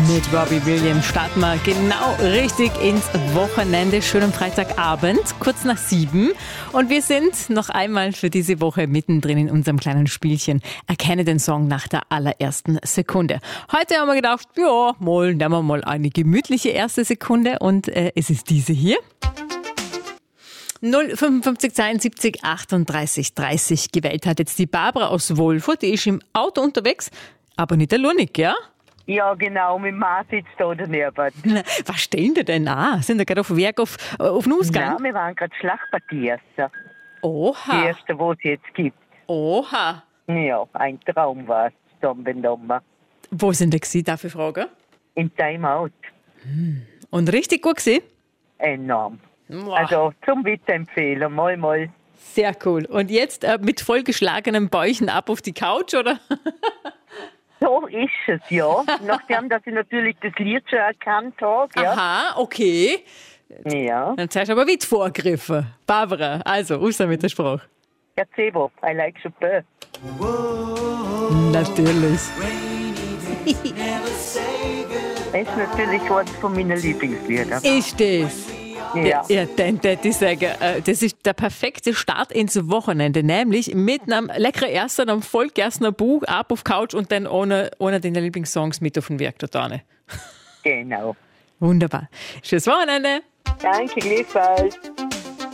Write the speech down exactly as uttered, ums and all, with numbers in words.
Mit Robbie Williams starten wir genau richtig ins Wochenende. Schönen Freitagabend, kurz nach sieben. Und wir sind noch einmal für diese Woche mittendrin in unserem kleinen Spielchen. Erkenne den Song nach der allerersten Sekunde. Heute haben wir gedacht, ja, mal nehmen wir mal eine gemütliche erste Sekunde. Und äh, es ist diese hier. null fünfundfünfzig zweiundsiebzig achtunddreißig dreißig gewählt hat jetzt die Barbara aus Wolfurt. Die ist im Auto unterwegs, aber nicht der Lunik, ja? Ja, genau, mein Mann sitzt da daneben. Was stellen die denn an? Sind die gerade auf Werk auf, auf den Ausgang? Nein, wir waren gerade Schlachtpartie essen. Oha. Die erste, die es jetzt gibt. Oha. Ja, ein Traum war es, Dombendommer. Wo sind die gewesen, darf ich fragen? Im Timeout. Hm. Und richtig gut gewesen? Enorm. Boah. Also zum Weiterempfehlen, mal, mal. Sehr cool. Und jetzt äh, mit vollgeschlagenen Bäuchen ab auf die Couch, oder? So ist es, ja. Nachdem, dass ich natürlich das Lied schon erkannt habe. Ja. Aha, okay. Ja. Dann hast du aber weit vorgegriffen. Barbara, also, raus mit der Sprache. Gazebo, I like Chopin. Natürlich. Das ist natürlich eines von meinen Lieblingsliedern. Ist das? Ja. Ja, dann würde ich sagen, äh, das ist der perfekte Start ins Wochenende, nämlich mit einem leckeren Essen, einem vollgerstenen Buch, ab auf Couch und dann ohne, ohne deine Lieblingssongs mit auf den Werk dort rein. Genau. Wunderbar. Schönes Wochenende. Danke, gleichfalls.